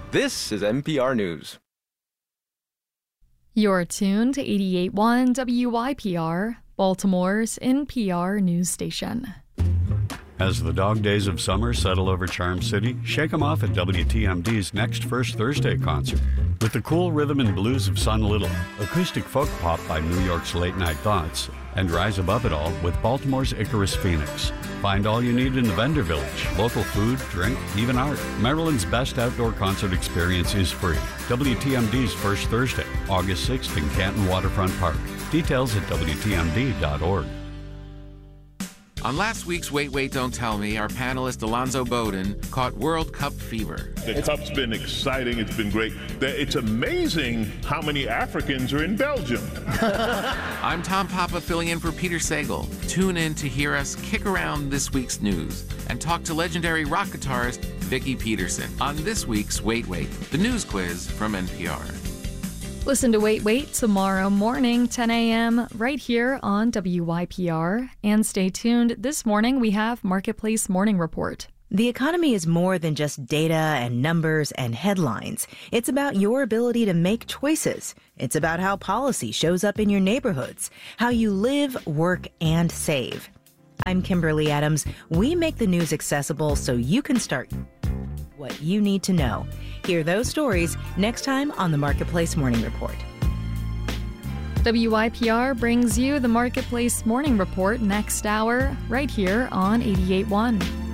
This is NPR News. You're tuned to 88.1 WYPR, Baltimore's NPR news station. As the dog days of summer settle over Charm City, shake 'em off at WTMD's next First Thursday concert. With the cool rhythm and blues of Sun Little, acoustic folk pop by New York's Late Night Thoughts, and rise above it all with Baltimore's Icarus Phoenix. Find all you need in the vendor village, local food, drink, even art. Maryland's best outdoor concert experience is free. WTMD's First Thursday, August 6th in Canton Waterfront Park. Details at WTMD.org. On last week's Wait, Wait, Don't Tell Me, our panelist Alonzo Bowden caught World Cup fever. The Cup's been exciting. It's been great. It's amazing how many Africans are in Belgium. I'm Tom Papa filling in for Peter Sagal. Tune in to hear us kick around this week's news and talk to legendary rock guitarist Vicki Peterson on this week's Wait, Wait, the news quiz from NPR. Listen to Wait, Wait tomorrow morning, 10 a.m., right here on WYPR. And stay tuned. This morning, we have Marketplace Morning Report. The economy is more than just data and numbers and headlines. It's about your ability to make choices. It's about how policy shows up in your neighborhoods, how you live, work, and save. I'm Kimberly Adams. We make the news accessible so you can start what you need to know. Hear those stories next time on the Marketplace Morning Report. WYPR brings you the Marketplace Morning Report next hour, right here on 88.1.